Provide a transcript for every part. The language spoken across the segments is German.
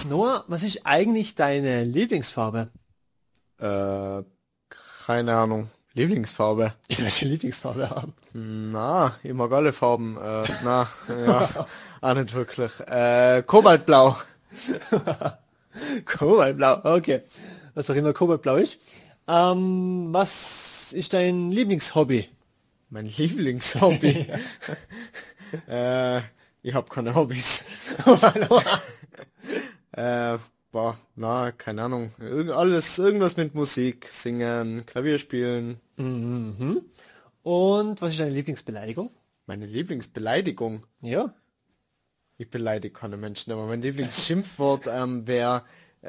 Noah, was ist eigentlich deine Lieblingsfarbe? Keine Ahnung. Lieblingsfarbe? Ich möchte Lieblingsfarbe haben. Na, ich mag alle Farben. Ja, auch nicht wirklich. Kobaltblau. Kobaltblau, okay. Was auch immer Kobaltblau ist. Was ist dein Lieblingshobby? Mein Lieblingshobby. Ich habe keine Hobbys. Keine Ahnung. Irgendwas mit Musik, singen, Klavier spielen. Mhm. Und was ist deine Lieblingsbeleidigung? Meine Lieblingsbeleidigung? Ja. Ich beleidige keine Menschen, aber mein Lieblingsschimpfwort wäre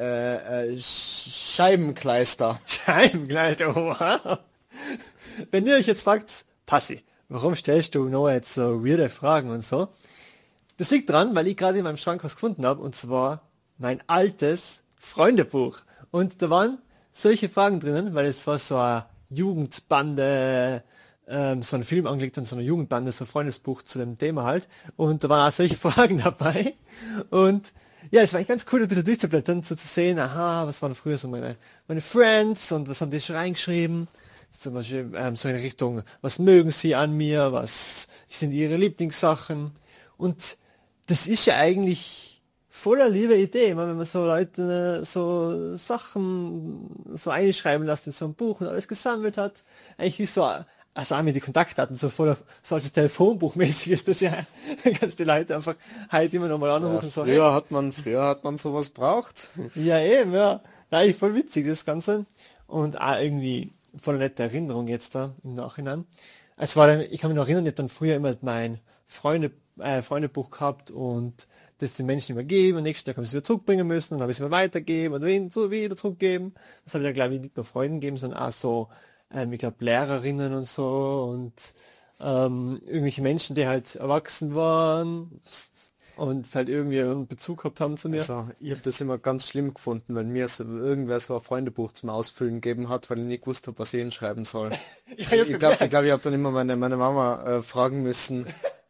Scheibenkleister. Scheibenkleister, wow. Wenn ihr euch jetzt fragt, Passi, warum stellst du Noah jetzt so weirde Fragen und so? Das liegt dran, weil ich gerade in meinem Schrank was gefunden habe, und zwar mein altes Freundebuch. Und da waren solche Fragen drinnen, weil es war so eine Jugendbande, so ein Film angelegt an so einer Jugendbande, so ein Freundesbuch zu dem Thema halt. Und da waren auch solche Fragen dabei. Und ja, es war eigentlich ganz cool, ein bisschen durchzublättern, so zu sehen, aha, was waren früher so meine Friends und was haben die schon reingeschrieben. Zum Beispiel so in Richtung, was mögen sie an mir, was sind ihre Lieblingssachen. Und das ist ja eigentlich voller liebe Idee, wenn man so Leute so Sachen so einschreiben lässt in so ein Buch und alles gesammelt hat. Eigentlich wie so, also auch mit die Kontaktdaten so voller, so als Telefonbuch mäßig ist das ja. Kannst die Leute einfach halt immer nochmal anrufen. Ja, so, früher hat man sowas braucht. Ja, eben, ja. Eigentlich voll witzig, das Ganze. Und auch irgendwie voll nette Erinnerung jetzt da im Nachhinein. Es war dann, ich kann mich noch erinnern, ich hab dann früher immer mein Freundebuch gehabt und das den Menschen übergeben, und nächsten Tag habe ich es wieder zurückbringen müssen, dann habe ich es wieder weitergeben und wieder zurückgeben. Das habe ich dann, glaube ich, nicht nur Freunden gegeben, sondern auch so, ich glaube, Lehrerinnen und so und irgendwelche Menschen, die halt erwachsen waren und halt irgendwie einen Bezug gehabt haben zu mir. Also, ich habe das immer ganz schlimm gefunden, wenn mir so irgendwer so ein Freundebuch zum Ausfüllen gegeben hat, weil ich nicht gewusst habe, was ich hinschreiben soll. Ja, ich glaube, ich habe dann immer meine Mama fragen müssen.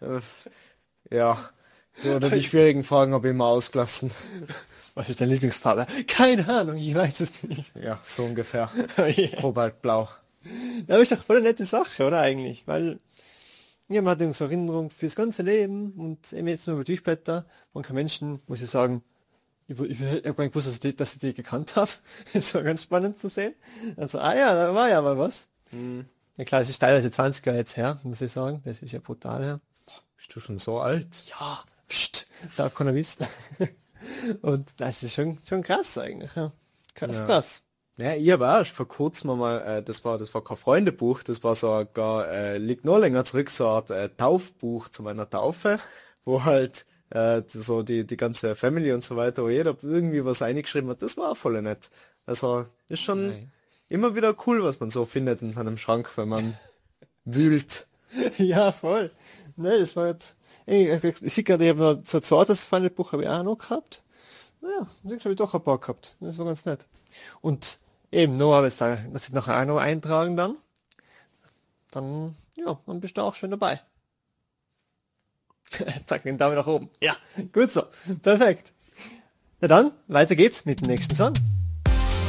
Ja. Oder die schwierigen Fragen habe ich immer ausgelassen. Was ist deine Lieblingsfarbe? Keine Ahnung, ich weiß es nicht. Ja, so ungefähr. Oh yeah. Kobaltblau. Da ist doch voll eine nette Sache, oder eigentlich? Weil ja, man hat irgendwie so Erinnerung fürs ganze Leben und eben jetzt nur über Durchblätter. Manche Menschen, muss ich sagen, ich habe gar nicht gewusst, dass ich die gekannt habe. Das war ganz spannend zu sehen. Also, ja, da war ja mal was. Ja klar, es ist teilweise 20 Jahre jetzt her, muss ich sagen. Das ist ja brutal her. Bist du schon so alt? Ja, pst, darf keiner wissen. Und das ist schon krass eigentlich. Ja. Krass. Ja, ich habe auch vor kurzem mal, das war kein Freundebuch, das war sogar, liegt noch länger zurück, so eine Art Taufbuch zu meiner Taufe, wo halt so die ganze Family und so weiter, wo jeder irgendwie was eingeschrieben hat, das war auch voll nett. Also ist schon immer wieder cool, was man so findet in seinem Schrank, wenn man wühlt. Ja, voll. Ne, das war jetzt. Ich sehe gerade, ich habe noch so ein zweites Freundebuch habe ich auch noch gehabt. Naja, das habe ich doch ein paar gehabt. Das war ganz nett. Und eben, nur habe ich das ich nachher auch noch eintragen dann. Dann bist du auch schön dabei. Zack, den Daumen nach oben. Ja, gut so. Perfekt. Na dann, weiter geht's mit dem nächsten Song.